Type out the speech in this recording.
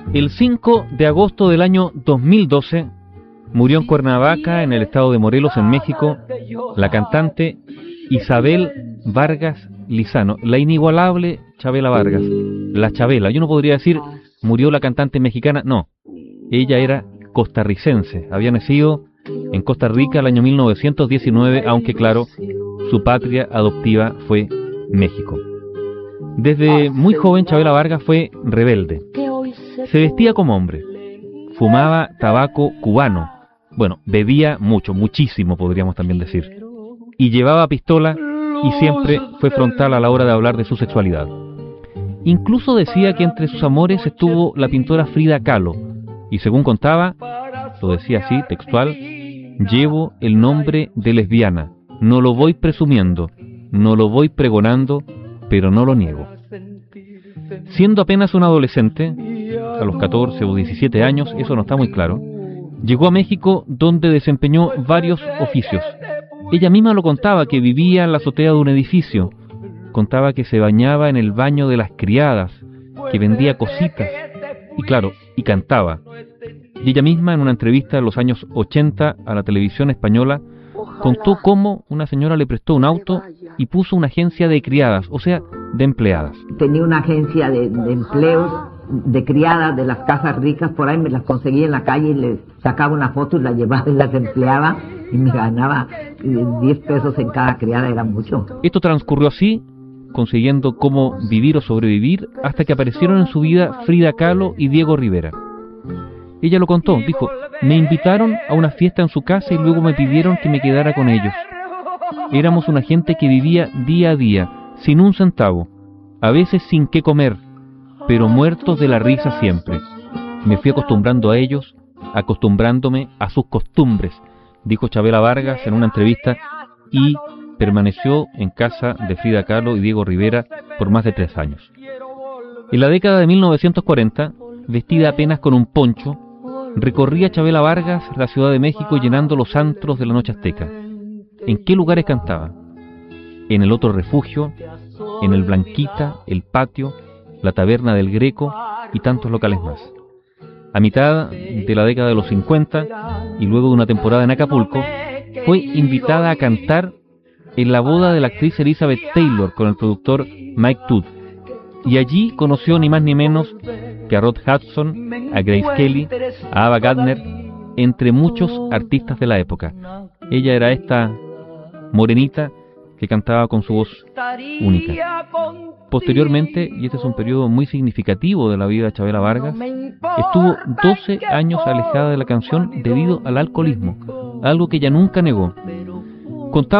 El 5 de agosto del año 2012 murió en Cuernavaca, en el estado de Morelos, en México, la cantante Isabel Vargas Lizano, la inigualable Chabela Vargas, la Chabela. Yo no podría decir murió la cantante mexicana, no. Ella era costarricense, había nacido en Costa Rica el año 1919, aunque claro, su patria adoptiva fue México. Desde muy joven Chabela Vargas fue rebelde. Se vestía como hombre, fumaba tabaco cubano, bueno, bebía mucho, muchísimo podríamos también decir, y llevaba pistola y siempre fue frontal a la hora de hablar de su sexualidad. Incluso decía que entre sus amores estuvo la pintora Frida Kahlo, y según contaba, lo decía así, textual: llevo el nombre de lesbiana, no lo voy presumiendo, no lo voy pregonando, pero no lo niego. Siendo apenas un adolescente, a los 14 o 17 años, eso no está muy claro, llegó a México, donde desempeñó varios oficios. Ella misma lo contaba, que vivía en la azotea de un edificio, contaba que se bañaba en el baño de las criadas, que vendía cositas, y claro, y cantaba. Y ella misma, en una entrevista en los años 80 a la televisión española, contó cómo una señora le prestó un auto y puso una agencia de criadas, o sea, de empleadas. Tenía una agencia de empleos, de criadas de las casas ricas, por ahí me las conseguía en la calle y les sacaba una foto y la llevaba y las empleaba y me ganaba 10 pesos en cada criada, era mucho. Esto transcurrió así, consiguiendo cómo vivir o sobrevivir, hasta que aparecieron en su vida Frida Kahlo y Diego Rivera. Ella lo contó, dijo: me invitaron a una fiesta en su casa y luego me pidieron que me quedara con ellos. Éramos una gente que vivía día a día, sin un centavo, a veces sin qué comer, pero muertos de la risa siempre. Me fui acostumbrando a ellos, acostumbrándome a sus costumbres, dijo Chabela Vargas en una entrevista, y permaneció en casa de Frida Kahlo y Diego Rivera por más de 3 años. En la década de 1940, vestida apenas con un poncho, recorría Chabela Vargas la Ciudad de México llenando los antros de la noche azteca. ¿En qué lugares cantaba? En el Otro Refugio, en el Blanquita, el Patio, la Taberna del Greco y tantos locales más. A mitad de la década de los 50 y luego de una temporada en Acapulco, fue invitada a cantar en la boda de la actriz Elizabeth Taylor con el productor Mike Todd, y allí conoció ni más ni menos que a Rod Hudson, a Grace Kelly, a Ava Gardner, entre muchos artistas de la época. Ella era esta morenita que cantaba con su voz única. Posteriormente, y este es un periodo muy significativo de la vida de Chabela Vargas, estuvo 12 años alejada de la canción debido al alcoholismo, algo que ella nunca negó. Contaba